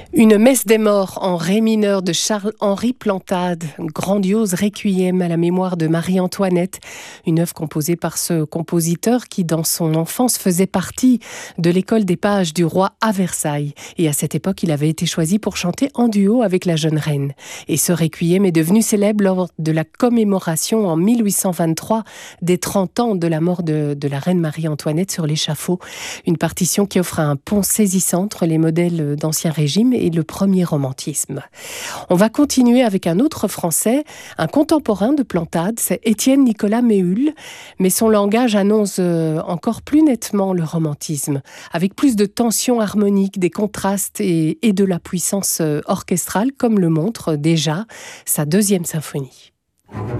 Une messe des morts en ré mineur de Charles-Henri Plantade, un grandiose requiem à la mémoire de Marie-Antoinette, une œuvre composée par ce compositeur qui, dans son enfance, faisait partie de l'école des pages du roi à Versailles. Et à cette époque, il avait été choisi pour chanter en duo avec la jeune reine. Et ce requiem est devenu célèbre lors de la commémoration en 1823 des 30 ans de la mort de la reine Marie-Antoinette sur l'échafaud. Une partition qui offre un pont saisissant entre les modèles d'Ancien Régime et le premier romantisme. On va continuer avec un autre Français, un contemporain de Plantade, c'est Étienne Nicolas Méhul, mais son langage annonce encore plus nettement le romantisme, avec plus de tension harmonique, des contrastes et de la puissance orchestrale, comme le montre déjà sa deuxième symphonie.